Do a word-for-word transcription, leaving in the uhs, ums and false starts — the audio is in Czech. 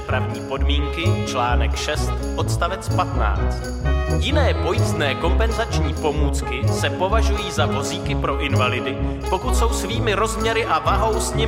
přepravní podmínky, článek šest, odstavec patnáct. Jiné pojistné kompenzační pomůcky se považují za vozíky pro invalidy, pokud jsou svými rozměry a vahou s nimi